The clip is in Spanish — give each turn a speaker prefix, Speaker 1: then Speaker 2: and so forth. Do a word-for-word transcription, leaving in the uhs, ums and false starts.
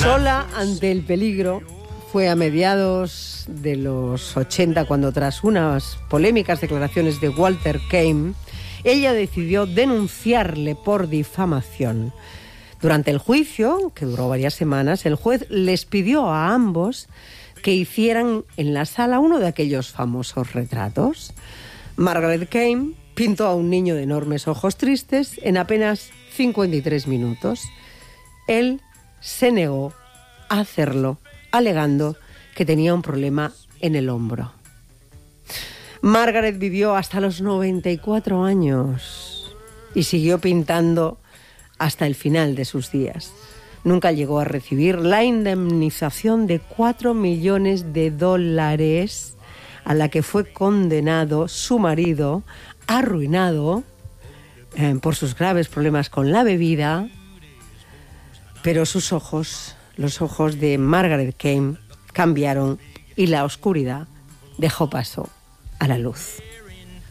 Speaker 1: Sola ante el peligro, fue a mediados de los ochenta cuando, tras unas polémicas declaraciones de Walter Kane, ella decidió denunciarle por difamación. Durante el juicio, que duró varias semanas, el juez les pidió a ambos que hicieran en la sala uno de aquellos famosos retratos. Margaret Kane pintó a un niño de enormes ojos tristes en apenas cincuenta y tres minutos. Él se negó a hacerlo, alegando que tenía un problema en el hombro. Margaret vivió hasta los noventa y cuatro años y siguió pintando hasta el final de sus días. Nunca llegó a recibir la indemnización de cuatro millones de dólares a la que fue condenado su marido, arruinado eh, por sus graves problemas con la bebida, pero sus ojos, los ojos de Margaret Kane, cambiaron y la oscuridad dejó paso a la luz.